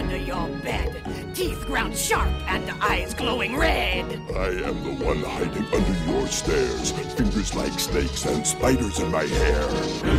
under your bed, teeth ground sharp and eyes glowing red. I am the one hiding under your stairs, fingers like snakes and spiders in my hair.